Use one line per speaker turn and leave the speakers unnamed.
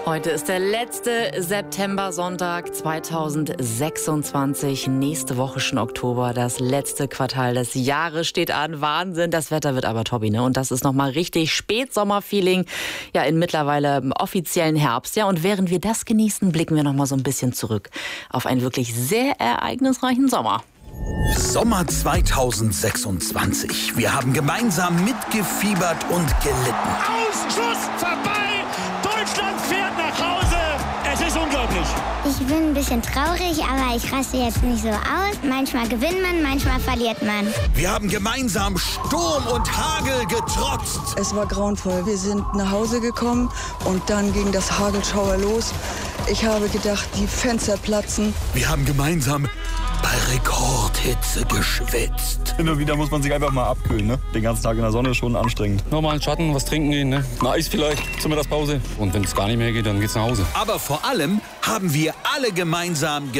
Heute ist der letzte September-Sonntag 2026. Nächste Woche schon Oktober. Das letzte Quartal des Jahres steht an. Wahnsinn. Das Wetter wird aber toppi, ne? Und das ist nochmal richtig Spätsommer-Feeling. Ja, in mittlerweile offiziellen Herbst. Ja, und während wir das genießen, blicken wir nochmal so ein bisschen zurück auf einen wirklich sehr ereignisreichen Sommer.
Sommer 2026. Wir haben gemeinsam mitgefiebert und gelitten.
Ausschuss vorbei! Deutschland fährt nach Hause! Es ist unglaublich!
Ich bin ein bisschen traurig, aber ich raste jetzt nicht so aus. Manchmal gewinnt man, manchmal verliert man.
Wir haben gemeinsam Sturm und Hagel getrotzt.
Es war grauenvoll. Wir sind nach Hause gekommen und dann ging das Hagelschauer los. Ich habe gedacht, die Fenster platzen.
Wir haben gemeinsam bei Rekordhitze geschwitzt.
Hin und wieder muss man sich einfach mal abkühlen, ne? Den ganzen Tag in der Sonne ist schon anstrengend.
Nochmal in den Schatten, was trinken gehen, ne? Ein Eis vielleicht zur Mittagspause. Und wenn es gar nicht mehr geht, dann geht's nach Hause.
Aber vor allem haben wir alle gemeinsam